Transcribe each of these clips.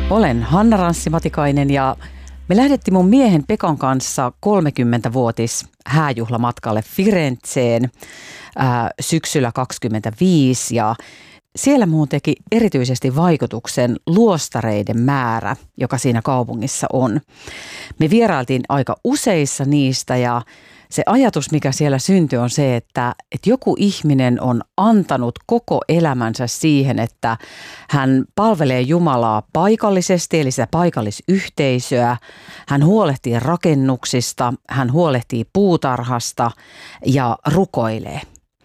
Olen Hanna Ranssi-Matikainen ja me lähdettiin mun miehen Pekan kanssa 30-vuotis hääjuhlamatkalle Firenzeen syksyllä 2025 ja siellä muun teki erityisesti vaikutuksen luostareiden määrä, joka siinä kaupungissa on. Me vierailtiin aika useissa niistä ja se ajatus, mikä siellä syntyi, on se, että joku ihminen on antanut koko elämänsä siihen, että hän palvelee Jumalaa paikallisesti, eli sitä paikallisyhteisöä. Hän huolehtii rakennuksista, hän huolehtii puutarhasta ja rukoilee.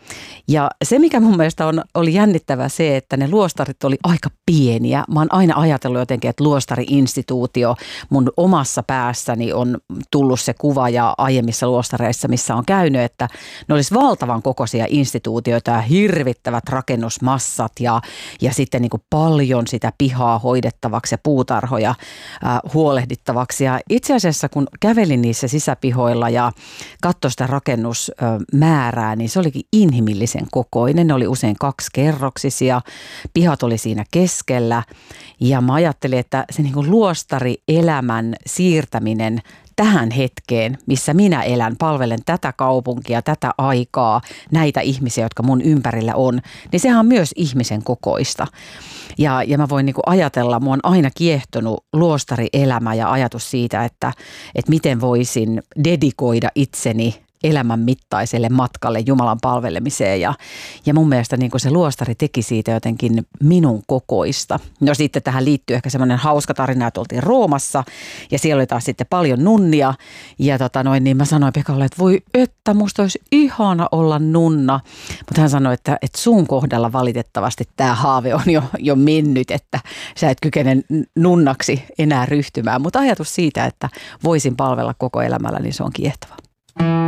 Ja se, mikä mun mielestä oli jännittävää se, että ne luostarit oli aika pieniä. Mä oon aina ajatellut jotenkin, että luostari-instituutio mun omassa päässäni on tullut se kuva ja aiemmissa luostareissa, missä on käynyt, että ne olisi valtavan kokoisia instituutioita ja hirvittävät rakennusmassat ja sitten niin kuin paljon sitä pihaa hoidettavaksi ja puutarhoja huolehdittavaksi. Ja itse asiassa kun kävelin niissä sisäpihoilla ja katsoin sitä rakennusmäärää, niin se olikin inhimillisen kokoinen. Ne oli usein 2-kerroksisia, pihat oli siinä keskellä ja mä ajattelin, että se niin kuin luostarielämän siirtäminen tähän hetkeen, missä minä elän, palvelen tätä kaupunkia, tätä aikaa, näitä ihmisiä, jotka mun ympärillä on, niin sehän on myös ihmisen kokoista. Ja mä voin niin kuin ajatella, mua on aina kiehtonut luostarielämä ja ajatus siitä, että miten voisin dedikoida itseni elämän mittaiselle matkalle Jumalan palvelemiseen ja mun mielestä niin kuin se luostari teki siitä jotenkin minun kokoista. No sitten tähän liittyy ehkä semmoinen hauska tarina, että oltiin Roomassa ja siellä oli taas sitten paljon nunnia ja niin mä sanoin Pekalle, että voi että musta olisi ihana olla nunna, mutta hän sanoi, että sun kohdalla valitettavasti tämä haave on jo mennyt, että sä et kykene nunnaksi enää ryhtymään, mutta ajatus siitä, että voisin palvella koko elämällä, niin se on kiehtova.